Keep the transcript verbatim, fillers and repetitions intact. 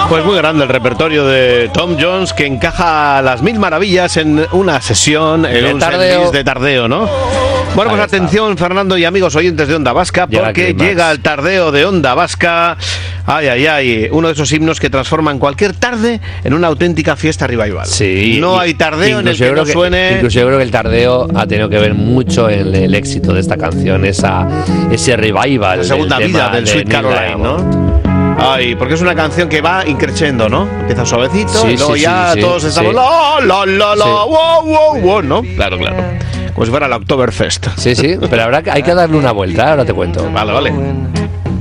Pues muy grande el repertorio de Tom Jones, que encaja las mil maravillas en una sesión, en de un tardeo. setlist de tardeo, ¿no? Bueno, pues atención, Fernando y amigos oyentes de Onda Vasca, porque llega, llega el tardeo de Onda Vasca. Ay, ay, ay, uno de esos himnos que transforman cualquier tarde en una auténtica fiesta revival. Sí. No hay tardeo en el que no que, suene... Incluso yo creo que el tardeo ha tenido que ver mucho en el, el éxito de esta canción, esa ese revival. La segunda del vida tema del de Sweet Neil Caroline, Diamond. ¿no? Ay, porque es una canción que va increciendo, ¿no? Empieza suavecito Sí, y luego sí, ya sí, todos sí, estamos... sí. La, la, la, la, Sí. wow, wow, wow, ¿no? Claro, claro. Como si fuera la Oktoberfest. Sí, sí, pero habrá que, hay que darle una vuelta, ahora te cuento. Vale, vale.